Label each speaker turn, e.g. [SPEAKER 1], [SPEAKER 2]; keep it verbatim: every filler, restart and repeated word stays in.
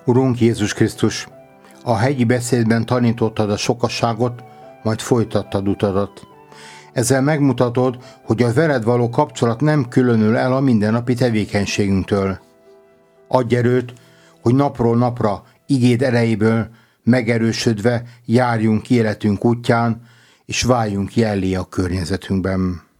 [SPEAKER 1] Urunk Jézus Krisztus, a hegyi beszédben tanítottad a sokasságot, majd folytattad utadat. Ezzel megmutatod, hogy a veled való kapcsolat nem különül el a mindennapi tevékenységünktől. Adj erőt, hogy napról napra igéd erejéből megerősödve járjunk életünk útján, és váljunk jellé a környezetünkben.